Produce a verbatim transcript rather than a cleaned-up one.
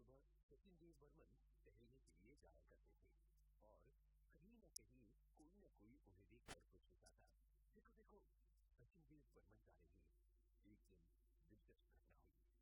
सुबह सचिन देव बर्मन टहलने के लिए जाया करते थे और कहीं न कहीं कोई न कोई उन्हें देखकर पूछता था, देखो देखो सचिन देव बर्मन जा रहे हैं। एक दिन दिलचस्प घटना हुई।